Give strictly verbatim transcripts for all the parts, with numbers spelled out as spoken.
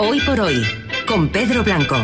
Hoy por hoy, con Pedro Blanco.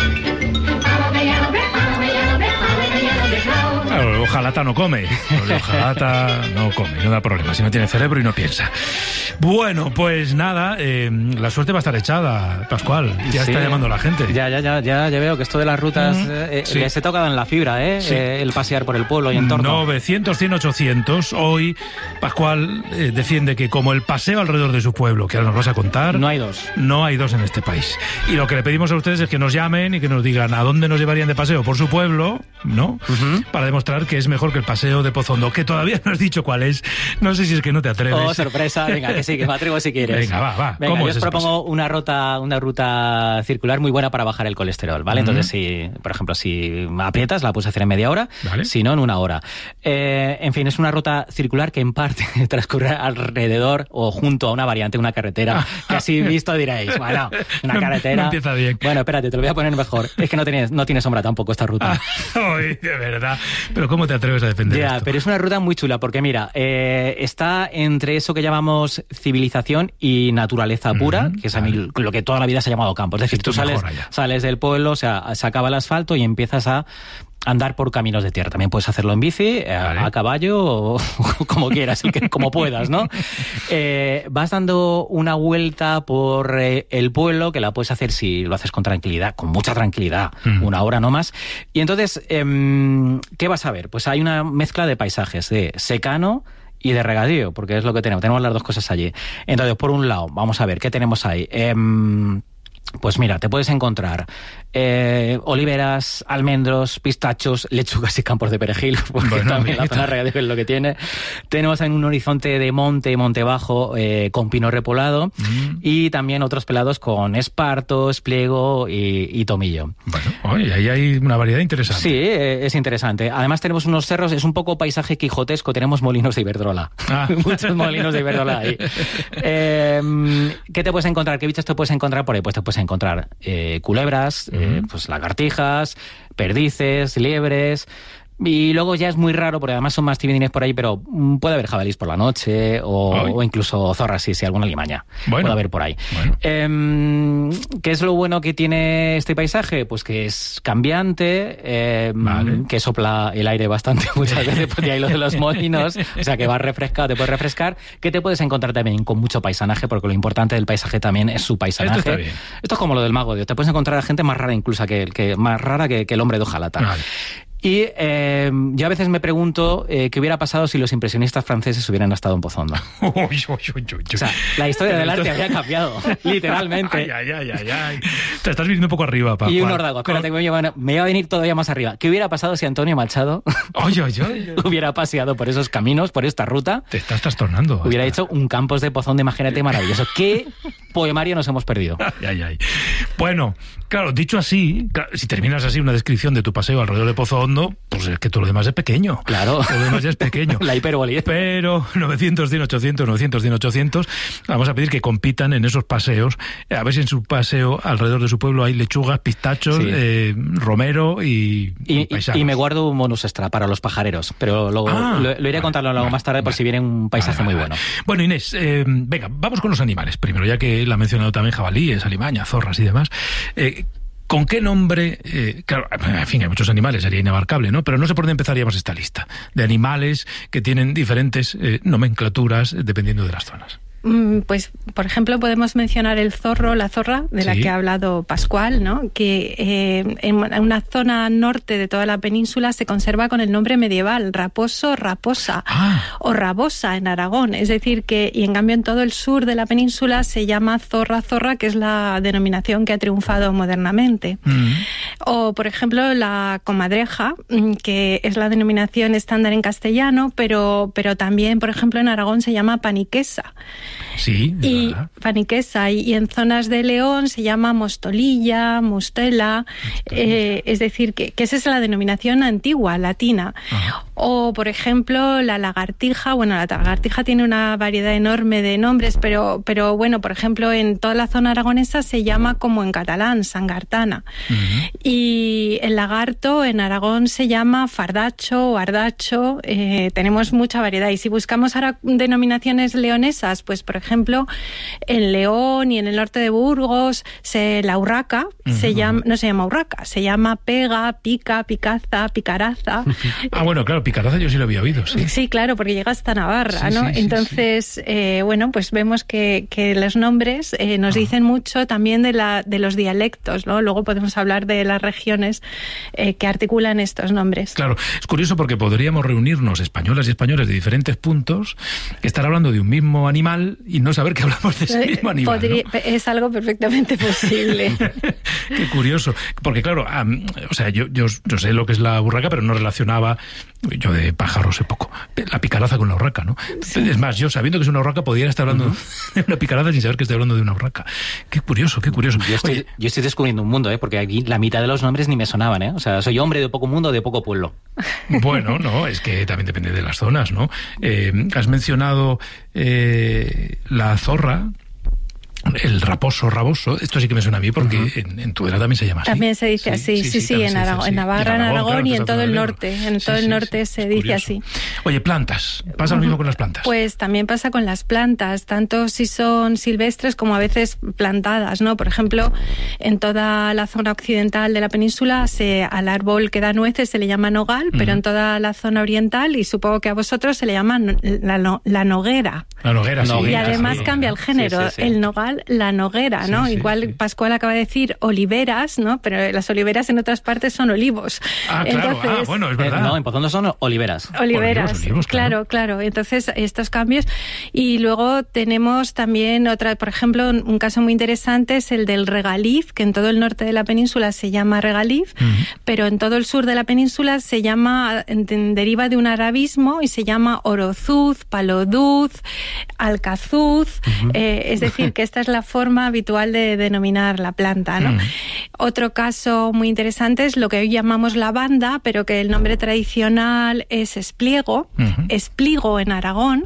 Claro, el hojalata no come. El hojalata no come, no da problema. Si no tiene cerebro y no piensa. Bueno, pues nada, eh, la suerte va a estar echada, Pascual. Ya sí, está llamando la gente. Ya, ya, ya, ya, ya veo que esto de las rutas mm, eh, sí. les he tocado en la fibra, ¿eh? Sí. eh el pasear por el pueblo y entorno. novecientos, cien, ochocientos. Hoy, Pascual eh, defiende que como el paseo alrededor de su pueblo, que ahora nos vas a contar... No hay dos. No hay dos en este país. Y lo que le pedimos a ustedes es que nos llamen y que nos digan a dónde nos llevarían de paseo por su pueblo, ¿no? Uh-huh. Para demostrar que es mejor que el paseo de Pozondo, que todavía no has dicho cuál es. No sé si es que no te atreves. Oh, sorpresa. Venga, que sí, que me atrevo si quieres. Venga, va, va. Venga, ¿Cómo yo es os propongo paseo? una ruta, una ruta circular muy buena para bajar el colesterol, ¿vale? Uh-huh. Entonces, si, por ejemplo, si aprietas, la puedes hacer en media hora, ¿vale? Si no, en una hora. Eh, en fin, es una ruta circular que en parte transcurre alrededor o junto a una variante, una carretera, que así visto diréis, bueno, una carretera... No, no empieza bien. Bueno, espérate, te lo voy a poner mejor. Es que no tiene, no tiene sombra tampoco esta ruta. Ay, de verdad. Pero ¿cómo te atreves a defender Ya, esto? Pero es una ruta muy chula, porque mira, eh, está entre eso que llamamos civilización y naturaleza pura, uh-huh, que es vale. lo que toda la vida se ha llamado campo. Es decir, esto tú sales, sales del pueblo, o sea, se acaba el asfalto y empiezas a andar por caminos de tierra. También puedes hacerlo en bici, vale. a, a caballo, o, o como quieras, el que, como puedas, ¿no? Eh, vas dando una vuelta por eh, el pueblo, que la puedes hacer si lo haces con tranquilidad, con mucha tranquilidad, mm. una hora no más. Y entonces, eh, ¿qué vas a ver? Pues hay una mezcla de paisajes, de secano y de regadío, porque es lo que tenemos. Tenemos las dos cosas allí. Entonces, por un lado, vamos a ver, ¿qué tenemos ahí? Eh, Pues mira, te puedes encontrar eh, oliveras, almendros, pistachos, lechugas y campos de perejil, porque bueno, también la zona regadío es lo que tiene. Tenemos en un horizonte de monte, monte bajo, eh, con pino repolado, mm. y también otros pelados con esparto, espliego y, y tomillo. Bueno, oye, ahí hay una variedad interesante. Sí, eh, es interesante. Además tenemos unos cerros, es un poco paisaje quijotesco, tenemos molinos de Iberdrola. Ah. Muchos molinos de Iberdrola ahí. Eh, ¿Qué te puedes encontrar? ¿Qué bichos te puedes encontrar por ahí? Pues te puedes encontrar eh, culebras, uh-huh. eh, pues lagartijas, perdices, liebres. Y luego ya es muy raro, porque además son más timidines por ahí, pero puede haber jabalís por la noche o, o incluso zorras, sí, sí, alguna limaña. Bueno, puede haber por ahí. Bueno. Eh, ¿Qué es lo bueno que tiene este paisaje? Pues que es cambiante, eh, vale. que sopla el aire bastante muchas veces, porque hay lo de los molinos, o sea que vas refrescado, te puedes refrescar. ¿Qué te puedes encontrar también con mucho paisanaje? Porque lo importante del paisaje también es su paisanaje. Esto está bien. Esto es como lo del Mago de Dios. Te puedes encontrar a gente más rara incluso que, que más rara que, que el hombre de hojalata. Vale. Y eh, yo a veces me pregunto eh, qué hubiera pasado si los impresionistas franceses hubieran estado en Pozondo. Uy, uy, uy, uy. O sea, la historia del arte habría cambiado, literalmente. Ay, ay, ay, ay. Te estás viniendo un poco arriba, Pascual. Y un ordago, espérate, que me iba, a, me iba a venir todavía más arriba. ¿Qué hubiera pasado si Antonio Machado oye, oye, oye. hubiera paseado por esos caminos, por esta ruta? Te estás trastornando. Hasta. Hubiera hecho un Campos de Pozondo, imagínate, maravilloso. ¿Qué poemario nos hemos perdido? Ay, ay, ay. Bueno, claro, dicho así, claro, si terminas así una descripción de tu paseo alrededor de Pozondo, pues es que todo lo demás es pequeño. Claro. Todo lo demás ya es pequeño. La hipérbole. Pero novecientos, cien, ochocientos, novecientos, cien, ochocientos, vamos a pedir que compitan en esos paseos. A ver si en su paseo alrededor de su pueblo hay lechugas, pistachos, sí. eh, romero y, y paisanos. Y me guardo un bonus extra para los pajareros, pero luego ah, lo, lo iré vale, a contarlo luego vale, más tarde por vale, si viene un paisaje vale, vale, muy bueno. Vale. Bueno, Inés, eh, venga, vamos con los animales. Primero, ya que la ha mencionado también jabalíes, alimañas, zorras y demás. Eh, ¿Con qué nombre? Eh, claro, en fin, hay muchos animales, sería inabarcable, ¿no? Pero no sé por dónde empezaríamos esta lista de animales que tienen diferentes eh, nomenclaturas dependiendo de las zonas. Pues, por ejemplo, podemos mencionar el zorro, la zorra, de sí. la que ha hablado Pascual, ¿no? Que eh, en una zona norte de toda la península se conserva con el nombre medieval, raposo, raposa, ah. o rabosa en Aragón. Es decir, que, y en cambio en todo el sur de la península se llama zorra, zorra, que es la denominación que ha triunfado modernamente. Mm. O, por ejemplo, la comadreja, que es la denominación estándar en castellano, pero, pero también, por ejemplo, en Aragón se llama paniquesa. Sí, y verdad. paniquesa, y, y en zonas de León se llama mostolilla, mostela, eh, es decir, que, que esa es la denominación antigua, latina. Ajá. O, por ejemplo, la lagartija, bueno, la lagartija tiene una variedad enorme de nombres, pero, pero bueno, por ejemplo, en toda la zona aragonesa se llama como en catalán, sangartana. Uh-huh. Y el lagarto en Aragón se llama fardacho o ardacho, eh, tenemos mucha variedad. Y si buscamos ahora denominaciones leonesas, pues Pues, por ejemplo, en León y en el norte de Burgos, se, la urraca uh-huh. se llama, no se llama urraca, se llama pega, pica, picaza, picaraza. Ah, bueno, claro, picaraza yo sí lo había oído. Sí, sí claro, porque llega hasta Navarra, sí, ¿no? Sí, sí, Entonces, sí. Eh, bueno, pues vemos que, que los nombres eh, nos uh-huh. dicen mucho también de, la, de los dialectos, ¿no? Luego podemos hablar de las regiones eh, que articulan estos nombres. Claro, es curioso porque podríamos reunirnos españolas y españoles de diferentes puntos, estar hablando de un mismo animal y no saber que hablamos de ese mismo animal. Podría, ¿no? Es algo perfectamente posible. Qué curioso, porque claro, um, o sea, yo, yo, yo sé lo que es la urraca, pero no relacionaba, yo de pájaros sé poco, la picaraza con la urraca, ¿no? Sí. Es más, yo sabiendo que es una urraca podría estar hablando uh-huh. de una picaraza sin saber que estoy hablando de una urraca. Qué curioso, qué curioso. Yo estoy, yo estoy descubriendo un mundo, ¿eh? Porque aquí la mitad de los nombres ni me sonaban, ¿eh? O sea, soy hombre de poco mundo, de poco pueblo. Bueno, no, es que también depende de las zonas, ¿no? Eh, has mencionado eh, la zorra, el raposo, raboso, esto sí que me suena a mí porque uh-huh. en, en Tudela también se llama así. También se dice así, sí, sí, sí, sí en, Aragón, en Navarra, en Aragón, claro, y en todo el norte, en sí, todo sí, el norte sí, se es dice curioso. así. Oye, plantas, ¿pasa uh-huh. lo mismo con las plantas? Pues también pasa con las plantas, tanto si son silvestres como a veces plantadas, ¿no? Por ejemplo, en toda la zona occidental de la península se, al árbol que da nueces se le llama nogal, uh-huh. pero en toda la zona oriental, y supongo que a vosotros se le llama la, la, la noguera. La noguera, sí. Y además sí, cambia el género, sí, sí, sí. el nogal, la noguera, ¿no? Sí, sí, Igual sí. Pascual acaba de decir oliveras, ¿no? Pero las oliveras en otras partes son olivos. Ah, claro. Entonces, ah, bueno, es verdad. Eh, no, en Pozondo son oliveras. Oliveras, olivos, olivos, claro, claro, claro. Entonces, estos cambios. Y luego tenemos también otra, por ejemplo, un caso muy interesante es el del regaliz, que en todo el norte de la península se llama regaliz, uh-huh. pero en todo el sur de la península se llama, deriva de un arabismo y se llama orozuz, paloduz, alcazuz, uh-huh. eh, es decir, que esta es la forma habitual de denominar la planta, ¿no? Uh-huh. Otro caso muy interesante es lo que hoy llamamos lavanda, pero que el nombre tradicional es espliego, uh-huh. espligo en Aragón,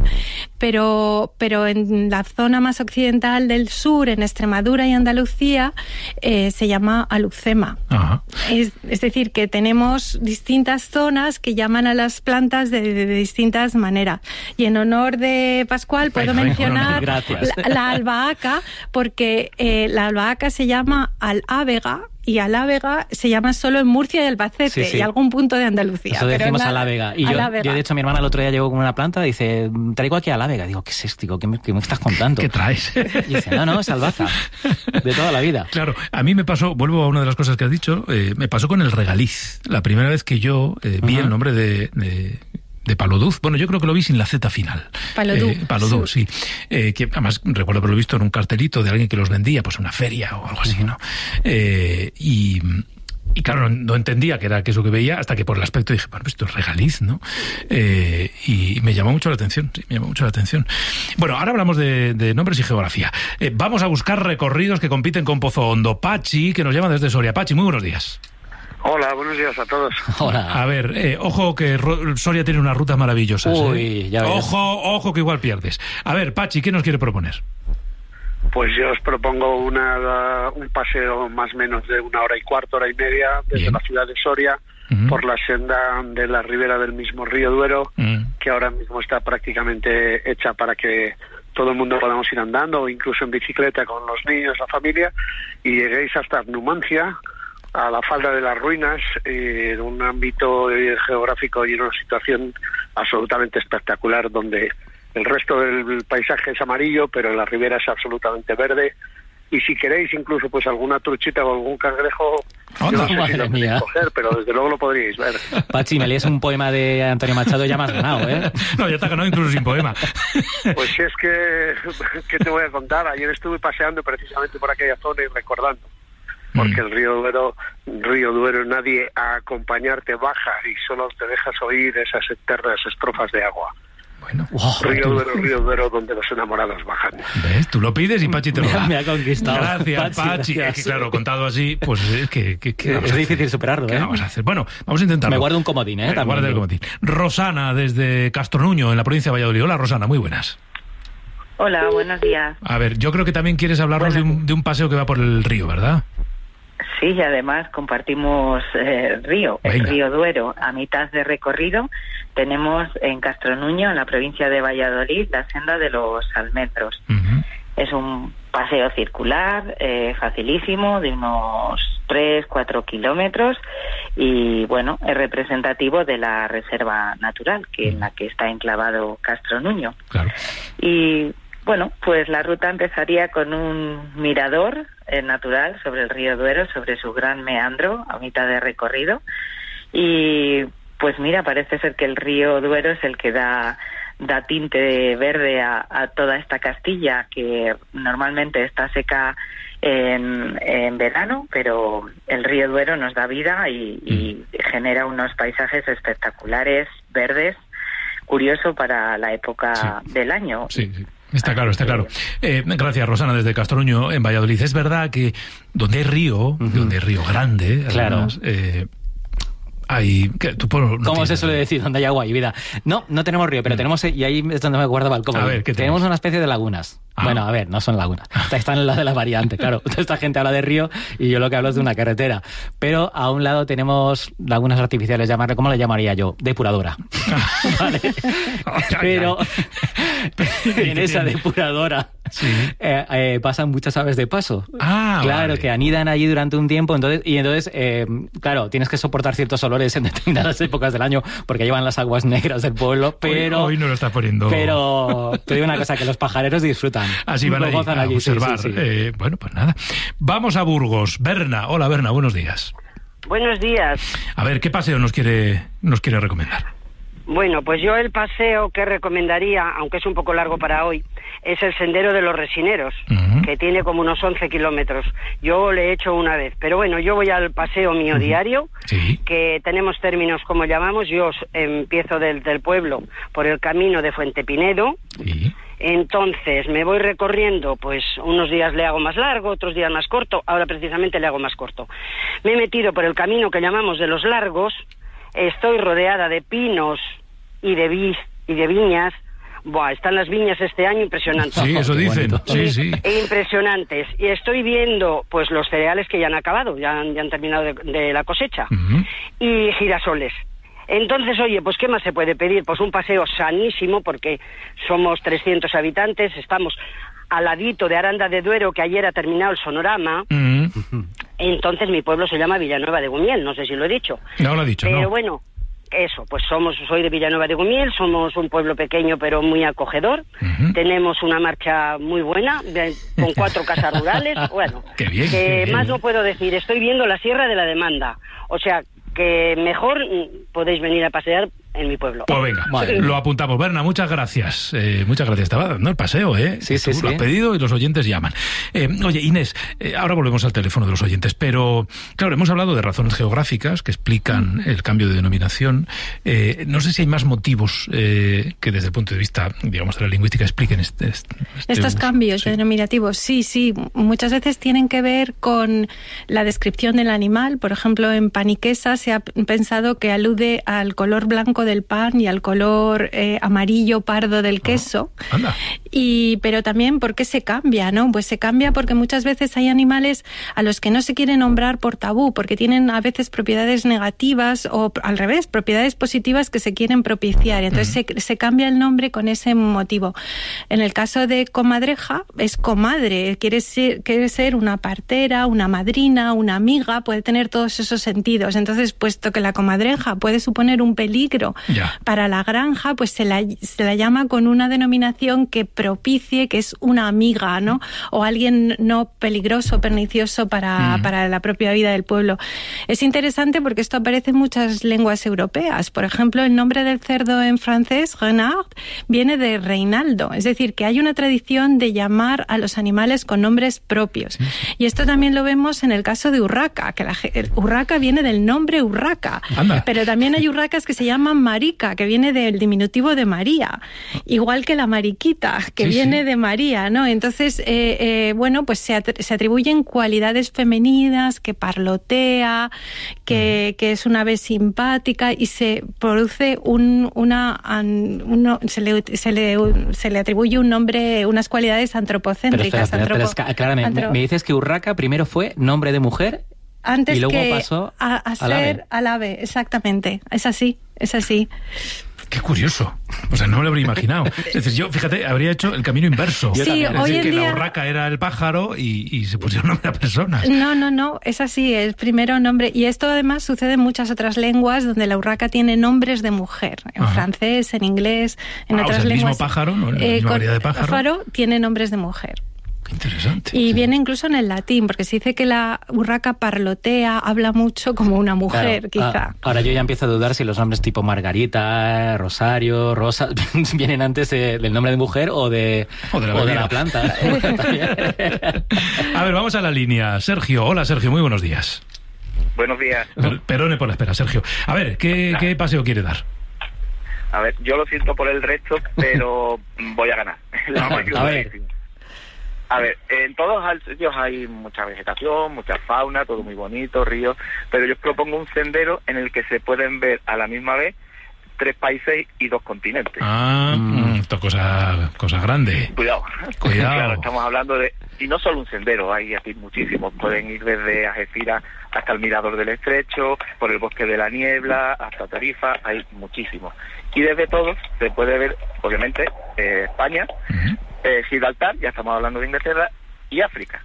pero, pero en la zona más occidental del sur, en Extremadura y Andalucía, eh, se llama alucema. Uh-huh. Es, es decir, que tenemos distintas zonas que llaman a las plantas de, de, de distintas maneras. Y en honor de Pascual puedo ay, mencionar ay, la, la albahaca, porque eh, la albahaca se llama alávega, y alávega se llama solo en Murcia y Albacete, sí, sí. y algún punto de Andalucía. Eso decimos nada, alávega. Y yo, yo, de hecho, mi hermana el otro día llegó con una planta y dice, traigo aquí alávega. Digo, ¿qué es esto? ¿Qué me, qué me estás contando? ¿Qué traes? Y dice, no, no, es albahaca. De toda la vida. Claro, a mí me pasó, vuelvo a una de las cosas que has dicho, eh, me pasó con el regaliz. La primera vez que yo eh, vi uh-huh. el nombre de... de de paloduz, bueno, yo creo que lo vi sin la Z final. Paloduz. Eh, paloduz, sí. sí. Eh, que además recuerdo haberlo visto en un cartelito de alguien que los vendía, pues en una feria o algo así, ¿no? Eh, y... Y claro, no, no entendía qué era eso que veía, hasta que por el aspecto dije, bueno, esto es regaliz, ¿no? Eh, y me llamó mucho la atención, sí, me llamó mucho la atención. Bueno, ahora hablamos de, de nombres y geografía. Eh, vamos a buscar recorridos que compiten con Pozo Hondo. Pachi, que nos llama desde Soria. Pachi, muy buenos días. Hola, buenos días a todos. Hola. A ver, eh, ojo que Soria tiene unas rutas maravillosas. Uy, ¿eh? ya ves. Ojo, ojo que igual pierdes. A ver, Pachi, ¿qué nos quiere proponer? Pues yo os propongo una, un paseo más o menos de una hora y cuarto, hora y media, desde Bien. la ciudad de Soria, uh-huh. por la senda de la ribera del mismo río Duero, uh-huh. que ahora mismo está prácticamente hecha para que todo el mundo podamos ir andando, o incluso en bicicleta con los niños, la familia, y lleguéis hasta Numancia, a la falda de las ruinas, eh, en un ámbito eh, geográfico y en una situación absolutamente espectacular, donde el resto del paisaje es amarillo, pero la ribera es absolutamente verde. Y si queréis incluso pues alguna truchita o algún cangrejo, oh, yo no, no sé madre si lo mía. coger, pero desde luego lo podríais ver. Pachi, me lees un poema de Antonio Machado, ya me has ganado, ¿eh? No, ya te has ganado incluso sin poema. Pues si es que, ¿qué te voy a contar? Ayer estuve paseando precisamente por aquella zona y recordando. Porque el río Duero, río Duero, nadie a acompañarte baja y solo te dejas oír esas eternas estrofas de agua. Bueno, wow, río tú... Duero, río Duero, donde los enamorados bajan. ¿Ves? Tú lo pides y Pachi te lo da. Me ha conquistado. Gracias, Pachi. Pachi. Gracias. Es que claro, contado así, pues es que... que, que es difícil superarlo, ¿eh? ¿Qué vamos a hacer? Bueno, vamos a intentarlo. Me guardo un comodín, ¿eh? Me guardo el comodín. Rosana, desde Castronuño, en la provincia de Valladolid. Hola, Rosana, muy buenas. Hola, buenos días. A ver, yo creo que también quieres hablarnos de un, de un paseo que va por el río, ¿verdad? Sí, y además compartimos eh, río, Venga. el río Duero. A mitad de recorrido tenemos en Castronuño, en la provincia de Valladolid, la senda de los almendros. Uh-huh. Es un paseo circular, eh, facilísimo, de unos tres, cuatro kilómetros, y bueno, es representativo de la reserva natural, que en la que está enclavado Castronuño. Claro. Y bueno, pues la ruta empezaría con un mirador eh, natural sobre el río Duero, sobre su gran meandro a mitad de recorrido. Y pues mira, parece ser que el río Duero es el que da da tinte verde a, a toda esta Castilla, que normalmente está seca en, en verano, pero el río Duero nos da vida y, y genera unos paisajes espectaculares, verdes, curioso para la época sí. del año. Sí, sí. Está claro, está claro. Eh, gracias, Rosana, desde Castronuño, en Valladolid. Es verdad que donde hay río, uh-huh. donde hay río grande, claro. además, eh, hay... ¿qué? ¿Tu pueblo no ¿Cómo tiene? se suele decir? Donde hay agua y vida. No, no tenemos río, pero mm. tenemos... Y ahí es donde me guardaba el cómodo. A ver, ¿qué tenemos? Tenemos una especie de lagunas. Ah. Bueno, a ver, no son lagunas. Están en la de la variante, claro. Esta gente habla de río y yo lo que hablo es de una carretera. Pero a un lado tenemos lagunas artificiales, llamarle, ¿cómo le llamaría yo? Depuradora. ¿Vale? Pero en esa depuradora sí. eh, eh, pasan muchas aves de paso. Ah, claro, vale. que anidan allí durante un tiempo. Entonces, y entonces, eh, claro, tienes que soportar ciertos olores en determinadas épocas del año porque llevan las aguas negras del pueblo. Pero hoy, hoy no lo está poniendo. Pero te digo una cosa, que los pajareros disfrutan. Así van allí, a allí, observar. Sí, sí, sí. Eh, bueno, pues nada. Vamos a Burgos. Berna. Hola, Berna, buenos días. Buenos días. A ver, ¿qué paseo nos quiere, nos quiere recomendar? Bueno, pues yo el paseo que recomendaría, aunque es un poco largo para hoy, es el Sendero de los Resineros, uh-huh. que tiene como unos once kilómetros. Yo le he hecho una vez, pero bueno, yo voy al paseo mío uh-huh. diario, sí. que tenemos términos como llamamos. Yo empiezo del, del pueblo por el camino de Fuente Pinedo, sí. Entonces me voy recorriendo, pues unos días le hago más largo, otros días más corto, ahora precisamente le hago más corto. Me he metido por el camino que llamamos de los largos. Estoy rodeada de pinos y de vis y de viñas. Buah, están las viñas este año impresionantes. Sí, eso dicen. Sí, sí. Impresionantes. Y estoy viendo, pues, los cereales que ya han acabado, ya han, ya han terminado de, de la cosecha. Uh-huh. Y girasoles. Entonces, oye, pues, ¿qué más se puede pedir? Pues un paseo sanísimo, porque somos trescientos habitantes, estamos al ladito de Aranda de Duero, que ayer ha terminado el sonorama. Uh-huh. Entonces, mi pueblo se llama Villanueva de Gumiel, no sé si lo he dicho. No lo he dicho, Pero no. bueno, eso, pues somos, soy de Villanueva de Gumiel, somos un pueblo pequeño pero muy acogedor. Uh-huh. Tenemos una marcha muy buena, de, con cuatro casas rurales. Bueno, qué bien, que qué bien. Más no puedo decir, estoy viendo la Sierra de la Demanda. O sea, que mejor podéis venir a pasear en mi pueblo. Pues venga, vale. Lo apuntamos. Berna, muchas gracias. Eh, muchas gracias. Estaba dando el paseo, ¿eh? Sí, sí, Tú sí. lo has pedido y los oyentes llaman. Eh, oye, Inés, eh, ahora volvemos al teléfono de los oyentes, pero claro, hemos hablado de razones geográficas que explican el cambio de denominación. Eh, no sé si hay más motivos eh, que desde el punto de vista, digamos, de la lingüística expliquen este, este estos uso. cambios Sí. denominativos. Sí, sí. Muchas veces tienen que ver con la descripción del animal. Por ejemplo, en paniquesa se ha pensado que alude al color blanco del pan y al color eh, amarillo pardo del queso. Oh, anda. Y pero también ¿por qué se cambia, no? Pues se cambia porque muchas veces hay animales a los que no se quiere nombrar por tabú, porque tienen a veces propiedades negativas o al revés, propiedades positivas que se quieren propiciar. Entonces uh-huh. se, se cambia el nombre con ese motivo. En el caso de comadreja es comadre, quiere ser, quiere ser una partera, una madrina, una amiga, puede tener todos esos sentidos. Entonces, puesto que la comadreja puede suponer un peligro ya. para la granja, pues se la, se la llama con una denominación que propicie, que es una amiga, ¿no? O alguien no peligroso, pernicioso para, mm. para la propia vida del pueblo. Es interesante porque esto aparece en muchas lenguas europeas. Por ejemplo, el nombre del cerdo en francés, renard, viene de Reinaldo. Es decir, que hay una tradición de llamar a los animales con nombres propios. Sí. Y esto también lo vemos en el caso de urraca, que la, el urraca viene del nombre urraca. Anda. Pero también hay urracas que se llaman marica, que viene del diminutivo de María, igual que la mariquita, que sí, viene sí. de María, ¿no? Entonces, eh, eh, bueno, pues se, at- se atribuyen cualidades femeninas, que parlotea, que, mm. que es una ave simpática, y se produce un, una, un, uno, se, le, se, le, se le atribuye un nombre, unas cualidades antropocéntricas. Pero espera, espera, antropo, espera, aclárame, antro... me dices que urraca primero fue nombre de mujer antes y luego que pasó a, a al ser ave. al ave, exactamente. Es así, es así. Qué curioso. O sea, no me lo habría imaginado. Es decir, yo, fíjate, habría hecho el camino inverso. Sí, es decir, hoy en que día... la urraca era el pájaro y, y se pusieron nombre a personas. No, no, no, es así, el primero nombre. Y esto además sucede en muchas otras lenguas donde la urraca tiene nombres de mujer. En Ajá. francés, en inglés, en ah, otras o sea, el lenguas. mismo pájaro, ¿no? La Eh, misma con- variedad de pájaro. pájaro tiene nombres de mujer. Qué interesante. Y Sí. viene incluso en el latín, porque se dice que la urraca parlotea, habla mucho como una mujer, Claro, quizá. ah, ahora yo ya empiezo a dudar si los nombres tipo Margarita, Rosario, Rosa vienen antes de- del nombre de mujer o de, O de la o de bebida. la planta. A ver, vamos a la línea. Sergio, hola Sergio, muy buenos días. Buenos días. Per- Perdone por la espera, Sergio. A ver, ¿qué, qué paseo quiere dar? A ver, yo lo siento por el resto, pero voy a ganar. Ah, bueno, a ver. A ver, en todos los sitios hay mucha vegetación, mucha fauna, todo muy bonito, ríos, pero yo os propongo un sendero en el que se pueden ver a la misma vez tres países y dos continentes. Ah, mm. esto es cosa, cosa grande. Cuidado. Cuidado. Claro, estamos hablando de... Y no solo un sendero, hay aquí muchísimos. Pueden ir desde Algeciras hasta el Mirador del Estrecho, por el Bosque de la Niebla, hasta Tarifa, hay muchísimos. Y desde todos se puede ver, obviamente, eh, España, Uh-huh. eh, Gibraltar, ya estamos hablando de Inglaterra, y África.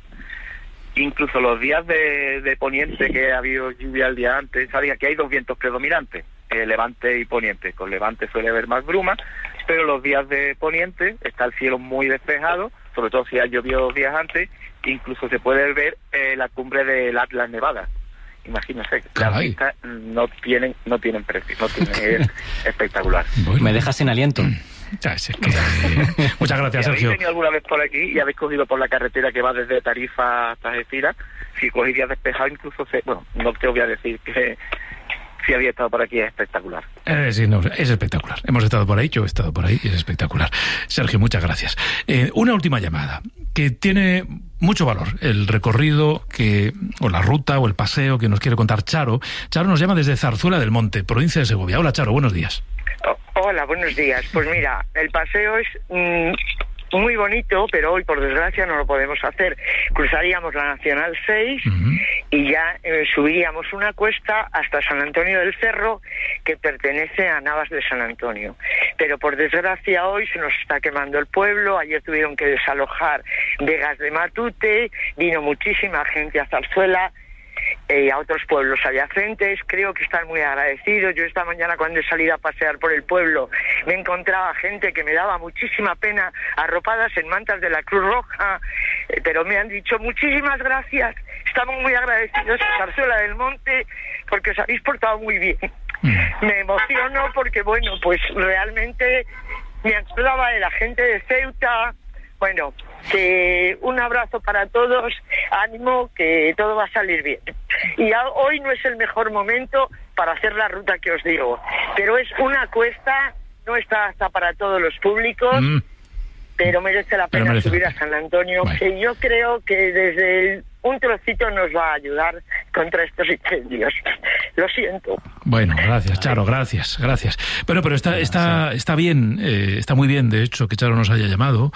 Incluso los días de, de poniente, que ha habido lluvia el día antes, sabía que hay dos vientos predominantes, eh, levante y poniente. Con levante suele haber más bruma, pero los días de poniente está el cielo muy despejado, sobre todo si ha llovido dos días antes, incluso se puede ver eh, la cumbre del Atlas Nevada. Imagínense, las Caray. vistas no tienen, no tienen precio, no tienen, es espectacular. Bueno. Me dejas sin aliento. Ya, es que, eh, muchas gracias, Si habéis Sergio. venido alguna vez por aquí y habéis cogido por la carretera que va desde Tarifa hasta Algeciras, si cogéis días despejados, incluso, se, bueno, no te voy a decir que si había estado por aquí es espectacular. Eh, sí, no, es espectacular. Hemos estado por ahí, yo he estado por ahí, y es espectacular. Sergio, muchas gracias. Eh, una última llamada, que tiene mucho valor, el recorrido que, o la ruta o el paseo que nos quiere contar Charo. Charo nos llama desde Zarzuela del Monte, provincia de Segovia. Hola, Charo, buenos días. Oh, hola, buenos días. Pues mira, el paseo es mm, muy bonito, pero hoy por desgracia no lo podemos hacer. Cruzaríamos la Nacional seis Uh-huh. y ya eh, subiríamos una cuesta hasta San Antonio del Cerro, que pertenece a Navas de San Antonio. Pero por desgracia hoy se nos está quemando el pueblo. Ayer tuvieron que desalojar Vegas de Matute, vino muchísima gente a Zarzuela, eh, a otros pueblos adyacentes. Creo que están muy agradecidos. Yo esta mañana, cuando he salido a pasear por el pueblo, me encontraba gente que me daba muchísima pena, arropadas en mantas de la Cruz Roja, eh, pero me han dicho muchísimas gracias, estamos muy agradecidos a Zarzuela del Monte porque os habéis portado muy bien. Me emociono porque, bueno, pues realmente me acordaba de la gente de Ceuta. Bueno, que un abrazo para todos, ánimo, que todo va a salir bien. Y a, hoy no es el mejor momento para hacer la ruta que os digo, pero es una cuesta, no está hasta para todos los públicos, mm. pero merece la pena merece subir la pena. a San Antonio, vale. que yo creo que desde el, un trocito nos va a ayudar contra estos incendios. Lo siento. Bueno, gracias, Charo, gracias, gracias. Pero, pero está, está, está bien, eh, está muy bien, de hecho, que Charo nos haya llamado,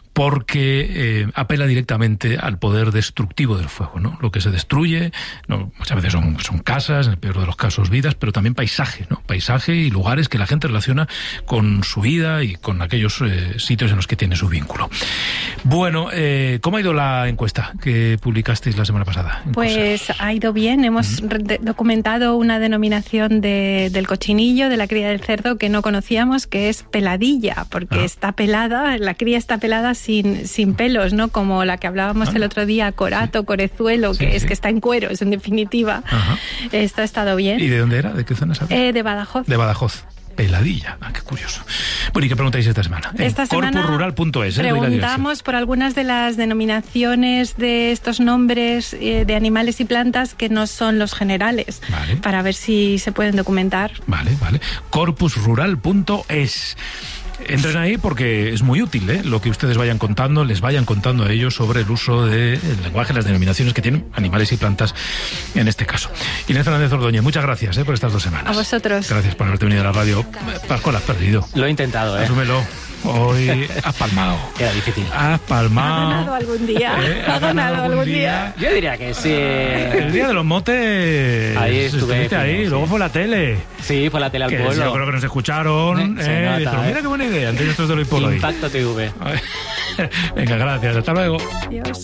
porque eh, apela directamente al poder destructivo del fuego, ¿no? Lo que se destruye, no, muchas veces son, son casas, en el peor de los casos vidas, pero también paisaje, ¿no? Paisaje y lugares que la gente relaciona con su vida y con aquellos eh, sitios en los que tiene su vínculo. Bueno, eh, ¿cómo ha ido la encuesta que publicasteis la semana pasada? Pues Cosas? ha ido bien, hemos uh-huh. documentado una denominación de, del cochinillo, de la cría del cerdo, que no conocíamos, que es peladilla, porque ah. está pelada, la cría está pelada sin, sin pelos, ¿no? Como la que hablábamos ah. el otro día, corato, sí. corezuelo, que sí, es sí. que está en cueros, en definitiva. Ajá. Esto ha estado bien. ¿Y de dónde era? ¿De qué zona sabes? Eh, de Badajoz. De Badajoz. Peladilla. Ah, qué curioso. Bueno, ¿y qué preguntáis esta semana? Esta en semana corpus rural punto es, ¿eh? preguntamos por algunas de las denominaciones de estos nombres eh, de animales y plantas que no son los generales, vale. para ver si se pueden documentar. Vale, vale. corpus rural punto es. Entren ahí porque es muy útil, ¿eh? Lo que ustedes vayan contando, les vayan contando a ellos sobre el uso del lenguaje, las denominaciones que tienen animales y plantas en este caso. Inés Fernández Ordóñez, muchas gracias ¿eh? por estas dos semanas. A vosotros. Gracias por haberte venido a la radio. Pascual, has perdido. Lo he intentado, ¿eh? Asúmelo. Hoy has palmado. Era difícil. Has palmado. ¿Ha ganado algún día? ¿Eh? ¿Ha, ¿Ha ganado, ganado algún día? día? Yo diría que sí. El día de los motes. Ahí estuve. Estuviste ahí. Sí. Luego fue la tele. Sí, fue la tele al que pueblo. Yo creo que nos escucharon. Se eh, nota, dijeron, eh. mira qué buena idea. Antes de esto de lo por hoy. Impacto T V. Venga, gracias. Hasta luego. Adiós.